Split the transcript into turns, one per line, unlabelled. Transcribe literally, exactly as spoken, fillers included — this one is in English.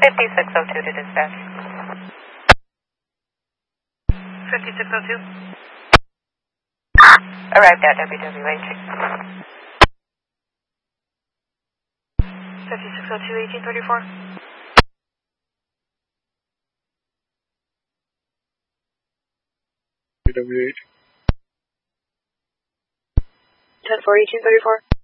fifty-six oh two to dispatch.
fifty-six oh two.
Arrived at W W H.
fifty-six oh two, eighteen thirty-four.
W W H.
ten four, eighteen thirty-four.